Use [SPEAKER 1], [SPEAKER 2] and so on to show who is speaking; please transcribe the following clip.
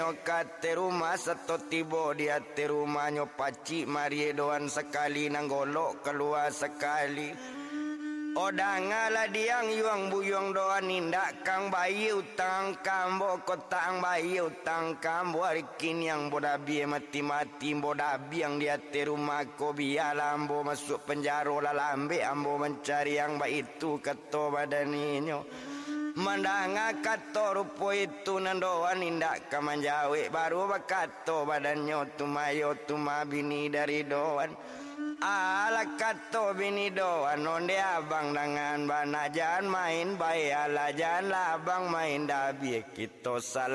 [SPEAKER 1] kate rumah seto tibo dia te rumahnya paci Marie doan sekali nang golok keluar sekali. Odangala diang yuang buyong doan indak kang bayi utang kambo kotang bayi utang kambo arikin yang bodabi mati-mati bodabi yang dia te rumah ko biala ambo masuk penjara lalambe ambo mencari yang baik itu keto badaninyo. Mandanga kato rupo itu nandoan indak kamanjawe baru bakato badannya tumayo tumabini dari doan. Ala kato bini doan onde abang dengan bana jangan main bayala jangan abang main dabi kita salah.